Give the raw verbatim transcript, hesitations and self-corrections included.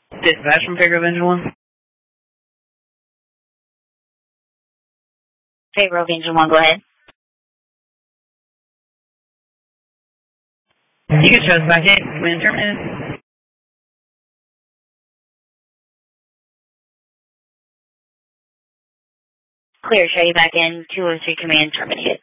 Dispatch from Figure of Engine one. Figure of Engine one, go ahead. You can show us back in. Command terminated. Clear, show you back in. two oh three command terminated.